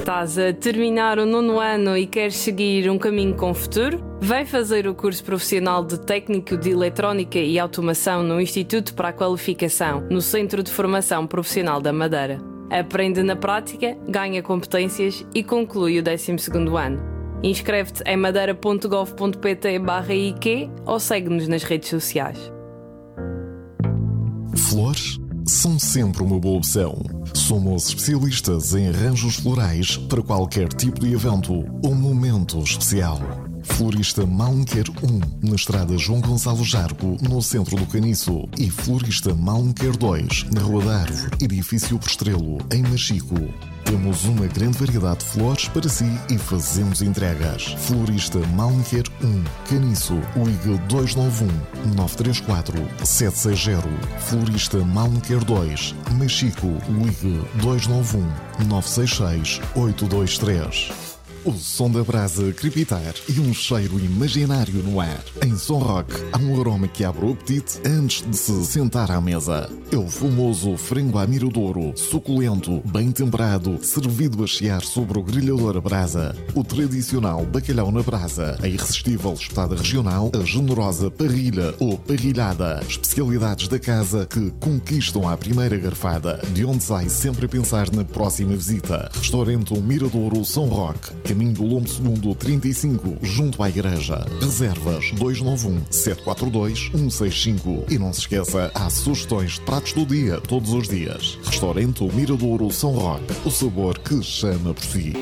Estás a terminar o 9º ano e queres seguir um caminho com futuro? Vem fazer o curso profissional de Técnico de Eletrónica e Automação no Instituto para a Qualificação, no Centro de Formação Profissional da Madeira. Aprende na prática, ganha competências e conclui o 12º ano. Inscreve-te em madeira.gov.pt/IQ ou segue-nos nas redes sociais. Flores são sempre uma boa opção. Somos especialistas em arranjos florais para qualquer tipo de evento ou momento especial. Florista Malmequer 1, na estrada João Gonçalo Jargo, no centro do Caniço. E Florista Malmequer 2, na Rua da Árvore, edifício Postrelo, em Machico. Temos uma grande variedade de flores para si e fazemos entregas. Florista Malmequer 1, Caniço, ligue 291-934-760. Florista Malmequer 2, Machico, ligue 291-966-823. O som da brasa crepitar e um cheiro imaginário no ar. Em Som Rock há um aroma que abre o apetite antes de se sentar à mesa. É o famoso frango à miradouro, suculento, bem temperado, servido a chiar sobre o grelhador a brasa. O tradicional bacalhau na brasa, a irresistível espetada regional, a generosa parrilha ou parrilhada. Especialidades da casa que conquistam à primeira garfada, de onde sai sempre a pensar na próxima visita. Restaurante Miradouro Som Rock, caminho do Lombo Segundo 35, junto à igreja. Reservas 291-742-165. E não se esqueça, há sugestões de pratos do dia, todos os dias. Restaurante Miradouro São Roque, o sabor que chama por si.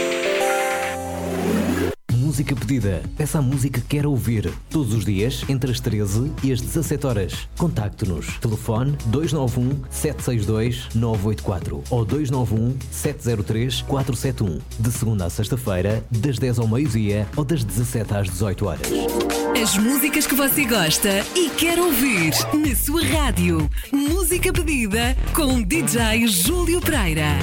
Música pedida. Peça a música que quer ouvir. Todos os dias, entre as 13 e as 17 horas. Contacte-nos. Telefone 291-762-984 ou 291-703-471. De segunda à sexta-feira, das 10 ao meio-dia ou das 17 às 18 horas. As músicas que você gosta e quer ouvir na sua rádio. Música pedida com DJ Júlio Pereira.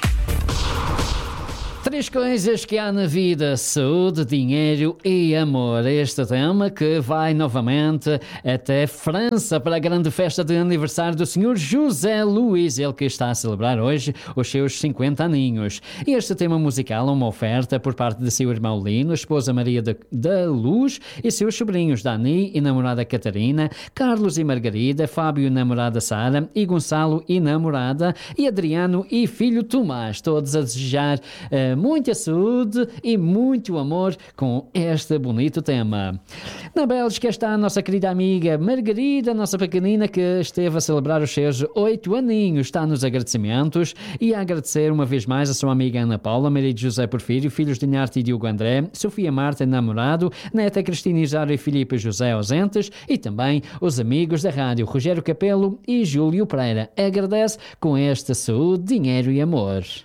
3 coisas que há na vida: saúde, dinheiro e amor. Este tema que vai novamente até França para a grande festa de aniversário do Sr. José Luís, ele que está a celebrar hoje os seus 50 aninhos. E este tema musical é uma oferta por parte de seu irmão Lino, esposa Maria da Luz e seus sobrinhos Dani e namorada Catarina, Carlos e Margarida, Fábio e namorada Sara e Gonçalo e namorada e Adriano e filho Tomás, todos a desejar muita saúde e muito amor com este bonito tema. Na Bélgica está a nossa querida amiga Margarida, nossa pequenina, que esteve a celebrar os seus 8 aninhos. Está nos agradecimentos e a agradecer uma vez mais a sua amiga Ana Paula, Maria de José Porfírio, filhos de Inharte e Diogo André, Sofia Marta, namorado, neta Cristina Isara e Filipe José ausentes e também os amigos da rádio Rogério Capelo e Júlio Pereira. Agradece com esta saúde, dinheiro e amor.